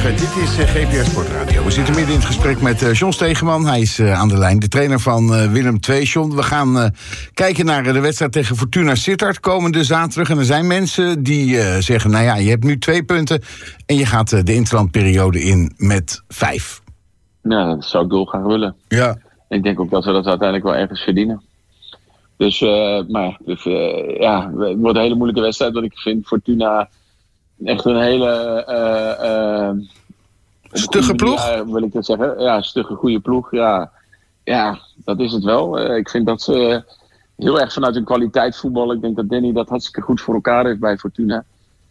Goedemorgen, dit is GPR Sportradio. We zitten midden in het gesprek met John Stegeman. Hij is aan de lijn, de trainer van Willem II. John, we gaan kijken naar de wedstrijd tegen Fortuna Sittard komende zaterdag. En er zijn mensen die zeggen, nou ja, je hebt nu 2 punten... en je gaat de interlandperiode in met 5. Ja, dat zou ik dolgraag willen. Ja. Ik denk ook dat we dat uiteindelijk wel ergens verdienen. Dus, het wordt een hele moeilijke wedstrijd. Want ik vind Fortuna echt een hele... stugge ploeg? Wil ik dat zeggen. Ja, stugge goede ploeg. Ja, dat is het wel. Ik vind dat ze heel erg vanuit hun kwaliteit voetballen. Ik denk dat Danny dat hartstikke goed voor elkaar heeft bij Fortuna.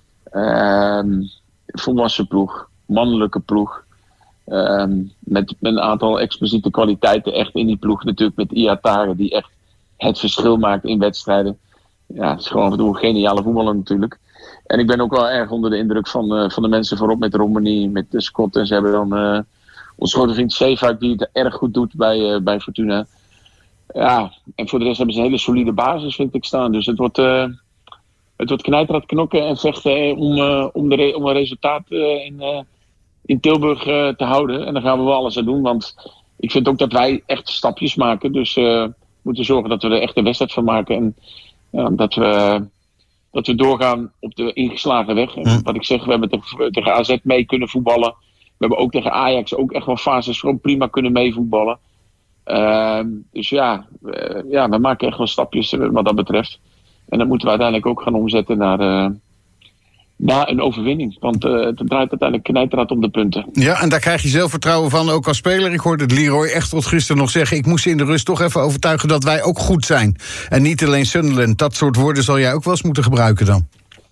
Volwassen ploeg. Mannelijke ploeg. Met een aantal expliciete kwaliteiten echt in die ploeg. Natuurlijk met Iatare die echt het verschil maakt in wedstrijden. Ja, het is gewoon een geniale voetballer natuurlijk. En ik ben ook wel erg onder de indruk van de mensen voorop met Romani, met de Scott. En ze hebben dan onze grote vriend Zeefuik die het erg goed doet bij Fortuna. Ja, en voor de rest hebben ze een hele solide basis, vind ik, staan. Dus het wordt knijterhard knokken en vechten om een resultaat in Tilburg te houden. En daar gaan we wel alles aan doen, want ik vind ook dat wij echt stapjes maken. Dus we moeten zorgen dat we er echt een wedstrijd van maken. En dat we doorgaan op de ingeslagen weg. En wat ik zeg, we hebben tegen AZ mee kunnen voetballen. We hebben ook tegen Ajax ook echt wel fases gewoon prima kunnen meevoetballen. Dus we maken echt wel stapjes wat dat betreft. En dat moeten we uiteindelijk ook gaan omzetten naar een overwinning. Want het draait uiteindelijk knijterhard om de punten. Ja, en daar krijg je zelfvertrouwen van, ook als speler. Ik hoorde het Leroy echt tot gisteren nog zeggen... ik moest in de rust toch even overtuigen dat wij ook goed zijn. En niet alleen Sunderland. Dat soort woorden zal jij ook wel eens moeten gebruiken dan.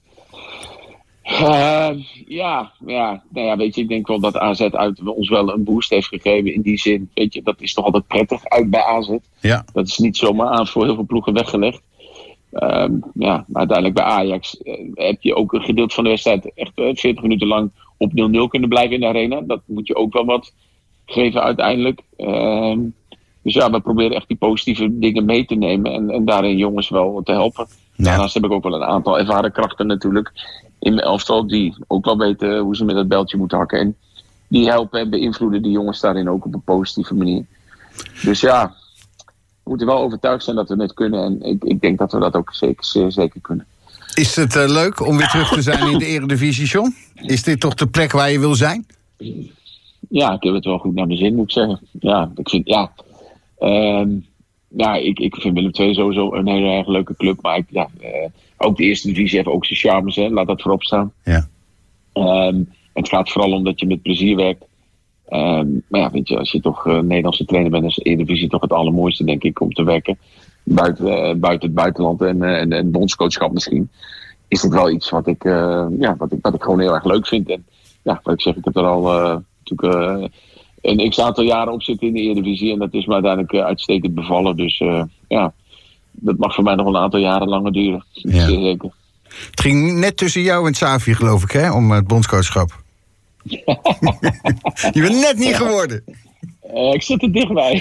Weet je, ik denk wel dat AZ uit ons wel een boost heeft gegeven. In die zin, weet je, dat is toch altijd prettig uit bij AZ. Ja. Dat is niet zomaar aan voor heel veel ploegen weggelegd. Maar uiteindelijk bij Ajax heb je ook een gedeelte van de wedstrijd echt 40 minuten lang op 0-0 kunnen blijven in de arena. Dat moet je ook wel wat geven uiteindelijk. Dus ja, we proberen echt die positieve dingen mee te nemen en daarin jongens wel te helpen. Ja. Daarnaast heb ik ook wel een aantal ervaren krachten natuurlijk in mijn elftal die ook wel weten hoe ze met dat beltje moeten hakken. En die helpen en beïnvloeden die jongens daarin ook op een positieve manier. Dus ja, we moeten wel overtuigd zijn dat we het kunnen. En ik denk dat we dat ook zeker kunnen. Is het leuk om weer terug te zijn in de Eredivisie, John? Is dit toch de plek waar je wil zijn? Ja, ik heb het wel goed naar mijn zin, moet ik zeggen. Ja, ik vind Willem II sowieso een hele erg leuke club. Maar ook de Eerste Divisie heeft ook zijn charmes, hè. Laat dat voorop staan. Ja. Het gaat vooral om dat je met plezier werkt. Maar ja, weet je, als je toch Nederlandse trainer bent, is Eredivisie toch het allermooiste, denk ik, om te werken. Buiten het buitenland en bondscoachschap misschien. Is dit wel iets wat ik gewoon heel erg leuk vind. En ja, wat ik zeg, ik heb er al natuurlijk een x-aantal jaren op zitten in de Eredivisie. En dat is me uiteindelijk uitstekend bevallen. Dus dat mag voor mij nog een aantal jaren langer duren. Ja. Zeer zeker. Het ging net tussen jou en Xavi, geloof ik, hè, om het bondscoachschap. Je bent net niet geworden. Ik zit er dichtbij.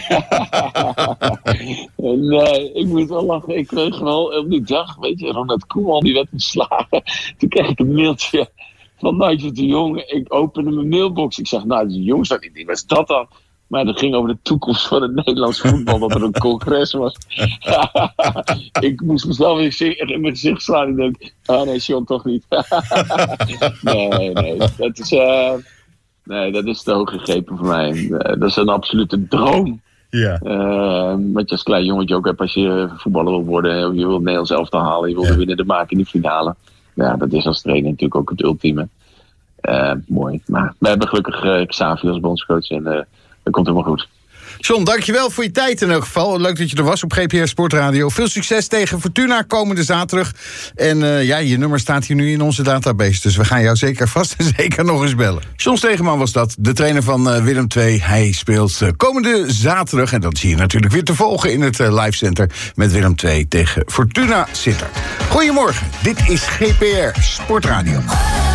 Nee, ik moet wel lachen. Ik kreeg wel op die dag, weet je, Ronald Koeman die werd ontslagen. Toen kreeg ik een mailtje van Nigel de Jong. Ik opende mijn mailbox. Ik zeg, Nigel de Jong, wat is dat dan? Maar dat ging over de toekomst van het Nederlands voetbal, dat er een congres was. Ik moest mezelf in mijn gezicht slaan. Ik denk, nee, John, toch niet. Nee, dat is te hoog gegrepen voor mij. Dat is een absolute droom. Ja. Wat je als klein jongetje ook hebt als je voetballer wil worden. Je wil Nederlands elftal halen, je wil de winnende maken in de finale. Ja, dat is als trainer natuurlijk ook het ultieme. Mooi. Maar we hebben gelukkig Xavi als bondscoach en dat komt helemaal goed. John, dankjewel voor je tijd in elk geval. Leuk dat je er was op GPR Sportradio. Veel succes tegen Fortuna komende zaterdag. En je nummer staat hier nu in onze database. Dus we gaan jou zeker vast en zeker nog eens bellen. John Stegeman was dat, de trainer van Willem II. Hij speelt komende zaterdag. En dat zie je natuurlijk weer te volgen in het Live Center met Willem II tegen Fortuna Sittard. Goedemorgen, dit is GPR Sportradio.